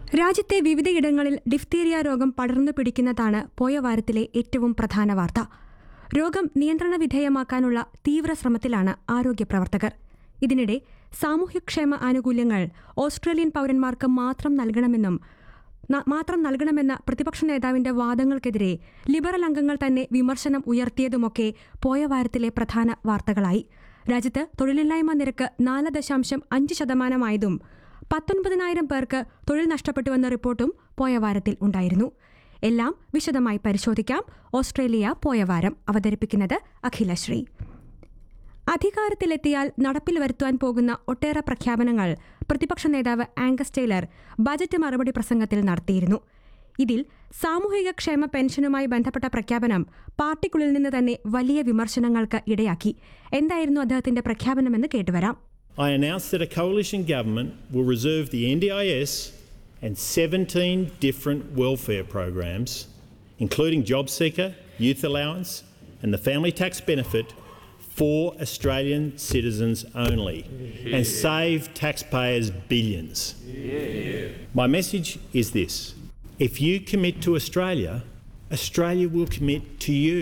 രാജ്യത്തെ വിവിധയിടങ്ങളിൽ ഡിഫ്തീരിയ രോഗം പടർന്നു പിടിക്കുന്നതാണ് പോയ വാരത്തിലെ ഏറ്റവും പ്രധാന വാർത്ത. രോഗം നിയന്ത്രണ വിധേയമാക്കാനുള്ള തീവ്ര ശ്രമത്തിലാണ് ആരോഗ്യ പ്രവർത്തകർ. ഇതിനിടെ സാമൂഹ്യക്ഷേമ ആനുകൂല്യങ്ങൾ ഓസ്ട്രേലിയൻ പൗരന്മാർക്ക് മാത്രം നൽകണമെന്ന പ്രതിപക്ഷ നേതാവിന്റെ വാദങ്ങൾക്കെതിരെ ലിബറൽ അംഗങ്ങൾ തന്നെ വിമർശനം ഉയർത്തിയതുമൊക്കെ പോയ വാരത്തിലെ പ്രധാന വാർത്തകളായി. രാജ്യത്ത് തൊഴിലില്ലായ്മ നിരക്ക് 4.5% 19,000 പേർക്ക് തൊഴിൽ നഷ്ടപ്പെട്ടുവെന്ന റിപ്പോർട്ടും പോയ വാരത്തിൽ ഉണ്ടായിരുന്നു. എല്ലാം വിശദമായി പരിശോധിക്കാം. ഓസ്ട്രേലിയ പോയ വാരം അവതരിപ്പിക്കുന്നത് അഖിലശ്രീ. അധികാരത്തിലെത്തിയാൽ നടപ്പിൽ വരുത്തുവാൻ പോകുന്ന ഒട്ടേറെ പ്രഖ്യാപനങ്ങൾ പ്രതിപക്ഷ നേതാവ് ആംഗസ് ടെയ്ലർ ബജറ്റ് മറുപടി പ്രസംഗത്തിൽ നടത്തിയിരുന്നു. ഇതിൽ സാമൂഹിക ക്ഷേമ പെൻഷനുമായി ബന്ധപ്പെട്ട പ്രഖ്യാപനം പാർട്ടിക്കുള്ളിൽ നിന്ന് തന്നെ വലിയ വിമർശനങ്ങൾക്ക് ഇടയാക്കി. എന്തായിരുന്നു അദ്ദേഹത്തിന്റെ പ്രഖ്യാപനമെന്ന് കേട്ടുവരാം. I announce that a coalition government will reserve the NDIS and 17 different welfare programs, including JobSeeker, Youth Allowance and the Family Tax Benefit, for Australian citizens only and save taxpayers billions. My message is this: if you commit to Australia, Australia will commit to you.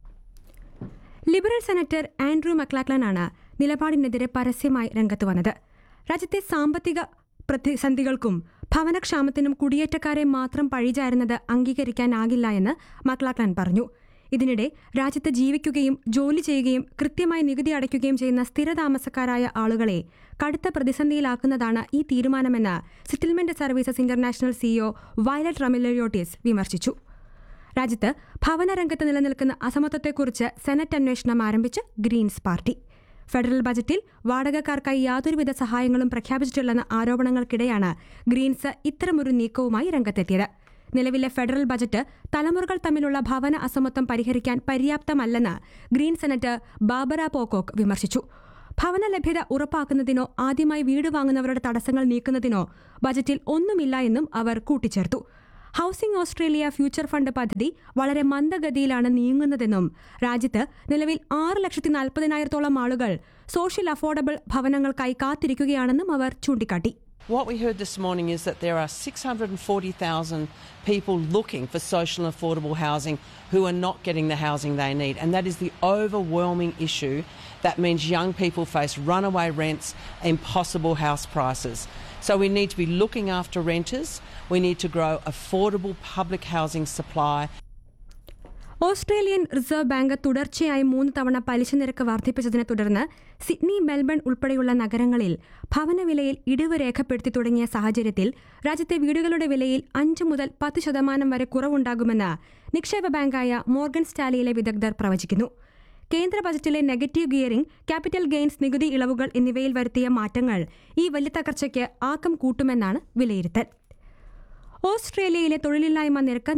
Liberal senator Andrew മക്ലാക്ലനാണ് നിലപാടിനെതിരെ പരസ്യമായി രംഗത്ത് വന്നത്. രാജ്യത്തെ സാമ്പത്തിക പ്രതിസന്ധികൾക്കും ഭവനക്ഷാമത്തിനും കുടിയേറ്റക്കാരെ മാത്രം പഴിചാരുന്നത് അംഗീകരിക്കാനാകില്ല എന്ന് മക്ലാക്ലൻ പറഞ്ഞു. ഇതിനിടെ രാജ്യത്ത് ജീവിക്കുകയും ജോലി ചെയ്യുകയും കൃത്യമായി നികുതി അടയ്ക്കുകയും ചെയ്യുന്ന സ്ഥിരതാമസക്കാരായ ആളുകളെ കടുത്ത പ്രതിസന്ധിയിലാക്കുന്നതാണ് ഈ തീരുമാനമെന്ന് settlement services international CEO violet റമിലോയോട്ടിസ് വിമർശിച്ചു. രാജ്യത്ത് ഭവനരംഗത്ത് നിലനിൽക്കുന്ന അസമത്വത്തെക്കുറിച്ച് സെനറ്റ് അന്വേഷണം ആരംഭിച്ച് ഗ്രീൻസ് പാർട്ടി. ഫെഡറൽ ബജറ്റിൽ വാടകക്കാർക്കായി യാതൊരുവിധ സഹായങ്ങളും പ്രഖ്യാപിച്ചിട്ടില്ലെന്ന ആരോപണങ്ങൾക്കിടെയാണ് ഗ്രീൻസ് ഇത്തരമൊരു നീക്കവുമായി രംഗത്തെത്തിയത്. നിലവിലെ ഫെഡറൽ ബജറ്റ് തലമുറകൾ തമ്മിലുള്ള ഭവന അസമത്വം പരിഹരിക്കാൻ പര്യാപ്തമല്ലെന്ന് ഗ്രീൻ സെനറ്റർ ബാബറ പോക്കോക്ക് വിമർശിച്ചു. ഭവന ലഭ്യത ഉറപ്പാക്കുന്നതിനോ ആദ്യമായി വീട് വാങ്ങുന്നവരുടെ തടസ്സങ്ങൾ നീക്കുന്നതിനോ ബജറ്റിൽ ഒന്നുമില്ല എന്നും അവർ കൂട്ടിച്ചേർത്തു. ഹൌസിംഗ് ഓസ്ട്രേലിയ ഫ്യൂച്ചർ ഫണ്ട് പദ്ധതി വളരെ മന്ദഗതിയിലാണ് നീങ്ങുന്നതെന്നും രാജ്യത്ത് നിലവിൽ 6,40,000 ആളുകൾ സോഷ്യൽ അഫോർഡബിൾ ഭവനങ്ങൾക്കായി കാത്തിരിക്കുകയാണെന്നും അവർ ചൂണ്ടിക്കാട്ടി. What we heard this morning is that there are 640,000 people looking for social and affordable housing who are not getting the housing they need, and that is the overwhelming issue. That means young people face runaway rents, impossible house prices. So we need to be looking after renters. We need to grow affordable public housing supply. Australian reserve bank തുടർച്ചയായി 3 തവണ പലിശ നിരക്ക് വർദ്ധിപ്പിച്ചതിനെ തുടർന്ന് Sydney, Melbourne ഉൾപ്പെടെയുള്ള നഗരങ്ങളിൽ ഭവനവിലയിൽ ഇടിവ് രേഖപ്പെടുത്തി തുടങ്ങിയ സാഹചര്യത്തിൽ രാജ്യത്തെ വീടുകളുടെ വിലയിൽ 5 മുതൽ 10% വരെ കുറവുണ്ടാകുമെന്ന് നിക്ഷേപ ബാങ്കായ മോർഗൻ സ്റ്റാലിയിലെ വിദഗ്ധർ പ്രവചിക്കുന്നു. കേന്ദ്ര ബജറ്റിലെ നെഗറ്റീവ് ഗിയറിംഗ്, ക്യാപിറ്റൽ ഗെയിൻസ് നികുതി ഇളവുകൾ എന്നിവയിൽ വരുത്തിയ മാറ്റങ്ങൾ ഈ വലിയ തകർച്ചയ്ക്ക് ആക്കം കൂട്ടുമെന്നാണ് വിലയിരുത്തൽ. ഓസ്ട്രേലിയയിലെ തൊഴിലില്ലായ്മ നിരക്ക്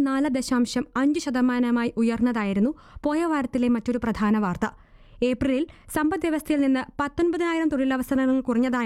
4.5% ഉയർന്നതായിരുന്നു പോയ വാരത്തിലെ മറ്റൊരു പ്രധാന വാർത്ത. ഏപ്രിലിൽ സമ്പദ്വ്യവസ്ഥയിൽ നിന്ന് 19,000 തൊഴിലവസരങ്ങൾ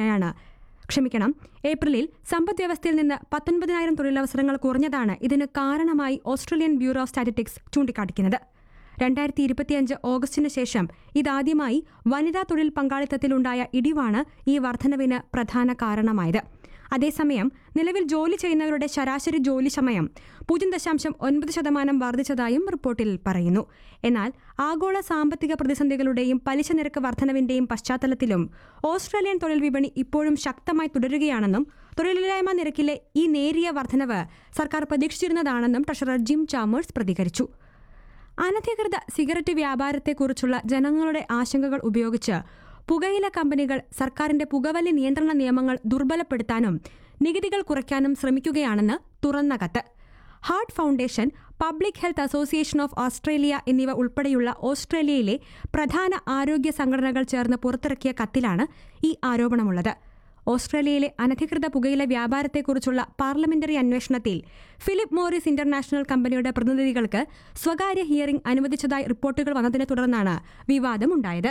കുറഞ്ഞതാണ് ഇതിന് കാരണമായി ഓസ്ട്രേലിയൻ ബ്യൂറോ ഓഫ് സ്റ്റാറ്റിസ്റ്റിക്സ് ചൂണ്ടിക്കാണിക്കുന്നത്. 2025 ഓഗസ്റ്റിന് ശേഷം ഇതാദ്യമായി വനിതാ തൊഴിൽ പങ്കാളിത്തത്തിലുണ്ടായ ഇടിവാണ് ഈ വർധനവിന് പ്രധാന കാരണമായത്. അതേസമയം നിലവിൽ ജോലി ചെയ്യുന്നവരുടെ ശരാശരി ജോലി സമയം 0.9% വർദ്ധിച്ചതായും റിപ്പോർട്ടിൽ പറയുന്നു. എന്നാൽ ആഗോള സാമ്പത്തിക പ്രതിസന്ധികളുടെയും പലിശ നിരക്ക് വർധനവിന്റെയും പശ്ചാത്തലത്തിലും ഓസ്ട്രേലിയൻ തൊഴിൽ വിപണി ഇപ്പോഴും ശക്തമായി തുടരുകയാണെന്നും തൊഴിലില്ലായ്മ നിരക്കിലെ ഈ നേരിയ വർധനവ് സർക്കാർ പ്രതീക്ഷിച്ചിരുന്നതാണെന്നും ട്രഷറർ ജിം ചാമേഴ്സ് പ്രതികരിച്ചു. അനധികൃത സിഗരറ്റ് വ്യാപാരത്തെക്കുറിച്ചുള്ള ജനങ്ങളുടെ ആശങ്കകൾ ഉപയോഗിച്ച് പുകയില കമ്പനികൾ സർക്കാരിന്റെ പുകവലി നിയന്ത്രണ നിയമങ്ങൾ ദുർബലപ്പെടുത്താനും നികുതികൾ കുറയ്ക്കാനും ശ്രമിക്കുകയാണെന്ന് തുറന്ന കത്ത്. Heart foundation, public health association of Australia എന്നിവ ഉൾപ്പെടെയുള്ള ഓസ്ട്രേലിയയിലെ പ്രധാന ആരോഗ്യ സംഘടനകൾ ചേർന്ന് പുറത്തിറക്കിയ കത്തിലാണ് ഈ ആരോപണമുള്ളത്. ഓസ്ട്രേലിയയിലെ അനധികൃത പുകയില വ്യാപാരത്തെക്കുറിച്ചുള്ള പാർലമെന്ററി അന്വേഷണത്തിൽ ഫിലിപ്പ് മോറിസ് ഇന്റർനാഷണൽ കമ്പനിയുടെ പ്രതിനിധികൾക്ക് സ്വകാര്യ ഹിയറിംഗ് അനുവദിച്ചതായി റിപ്പോർട്ടുകൾ വന്നതിനെ തുടർന്നാണ് വിവാദമുണ്ടായത്.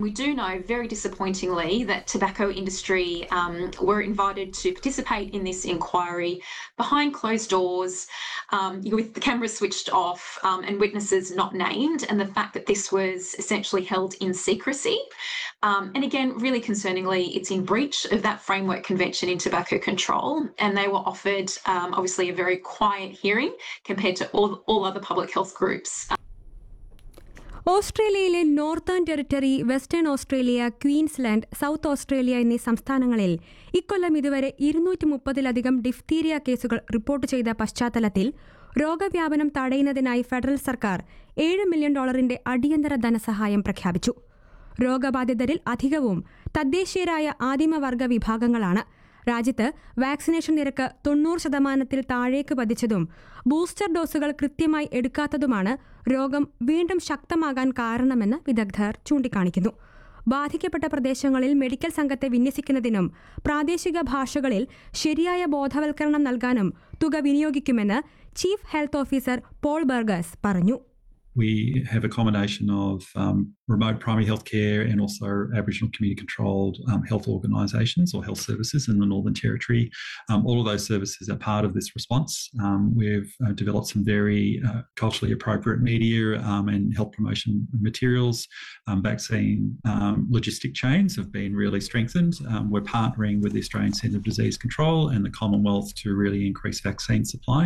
We do know, very disappointingly, that tobacco industry were invited to participate in this inquiry behind closed doors, with the cameras switched off and witnesses not named, and the fact that this was essentially held in secrecy. And again, really concerningly, it's in breach of that framework convention in tobacco control, and they were offered, obviously, a very quiet hearing compared to all other public health groups. ഓസ്ട്രേലിയയിലെ northern territory, western Australia, Queensland, south Australia എന്നീ സംസ്ഥാനങ്ങളിൽ ഇക്കൊല്ലം ഇതുവരെ 230-ലധികം diphtheria കേസുകൾ report ചെയ്ത പശ്ചാത്തലത്തിൽ രോഗവ്യാപനം തടയുന്നതിനായി ഫെഡറൽ സർക്കാർ $7 മില്യൺ അടിയന്തര ധനസഹായം പ്രഖ്യാപിച്ചു. രോഗബാധിതരിൽ അധികവും തദ്ദേശീയരായ ആദിമവർഗ വിഭാഗങ്ങളാണ്. രാജ്യത്ത് വാക്സിനേഷൻ നിരക്ക് 90% താഴേക്ക് പതിച്ചതും ബൂസ്റ്റർ ഡോസുകൾ കൃത്യമായി എടുക്കാത്തതുമാണ് രോഗം വീണ്ടും ശക്തമാകാൻ കാരണമെന്ന് വിദഗ്ധർ ചൂണ്ടിക്കാണിക്കുന്നു. ബാധിക്കപ്പെട്ട പ്രദേശങ്ങളിൽ മെഡിക്കൽ സംഘത്തെ വിന്യസിക്കുന്നതിനും പ്രാദേശിക ഭാഷകളിൽ ശരിയായ ബോധവൽക്കരണം നൽകാനും തുക വിനിയോഗിക്കുമെന്ന് ചീഫ് ഹെൽത്ത് ഓഫീസർ പോൾ ബർഗസ് പറഞ്ഞു. We have a combination of remote primary health care and also Aboriginal community-controlled health organisations or health services in the Northern Territory. All of those services are part of this response. We've developed some very culturally appropriate media and health promotion materials. Vaccine logistic chains have been really strengthened. We're partnering with the Australian Centre of Disease Control and the Commonwealth to really increase vaccine supply.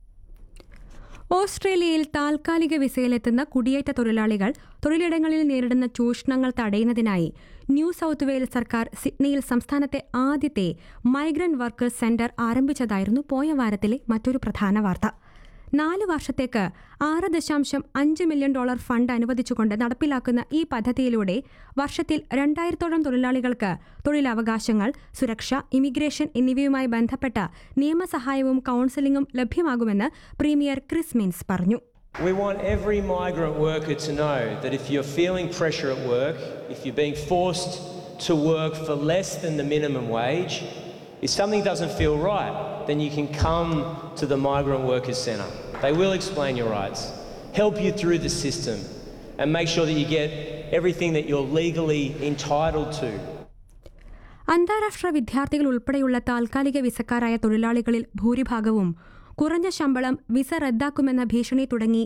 ഓസ്ട്രേലിയയിൽ താൽക്കാലിക വിസയിലെത്തുന്ന കുടിയേറ്റ തൊഴിലാളികൾ തൊഴിലിടങ്ങളിൽ നേരിടുന്ന ചൂഷണങ്ങൾ തടയുന്നതിനായി new south Wales സർക്കാർ സിഡ്നിയിൽ സംസ്ഥാനത്തെ ആദ്യത്തെ മൈഗ്രന്റ് വർക്കേഴ്സ് സെന്റർ ആരംഭിച്ചതായിരുന്നു പോയ വാരത്തിലെ മറ്റൊരു പ്രധാന വാർത്ത. 4 വർഷത്തേക്ക് $6.5 മില്യൺ ഫണ്ട് അനുവദിച്ചുകൊണ്ട് നടപ്പിലാക്കുന്ന ഈ പദ്ധതിയിലൂടെ വർഷത്തിൽ 2000-ഓളം തൊഴിലാളികൾക്ക് തൊഴിലവകാശങ്ങൾ, സുരക്ഷ, ഇമിഗ്രേഷൻ എന്നിവയുമായി ബന്ധപ്പെട്ട നിയമസഹായവും കൌൺസിലിംഗും ലഭ്യമാകുമെന്ന് പ്രീമിയർ ക്രിസ് മിൻസ് പറഞ്ഞു. We want every migrant worker to know that if you're feeling pressure at work, if you're being forced to work for less than the minimum wage, if something doesn't feel right, then you can come to the Migrant Workers Centre. They will explain your rights, help you through the system, and make sure that you get everything that you're legally entitled to. അന്താരാഷ്ട്ര വിദ്യാർത്ഥികൾ ഉൾപ്പെടെയുള്ള താൽക്കാലിക വിസക്കാരായ തൊഴിലാളികളിൽ ഭൂരിഭാഗവും കുറഞ്ഞ ശമ്പളം, visa റദ്ദാക്കുമെന്ന ഭീഷണി തുടങ്ങി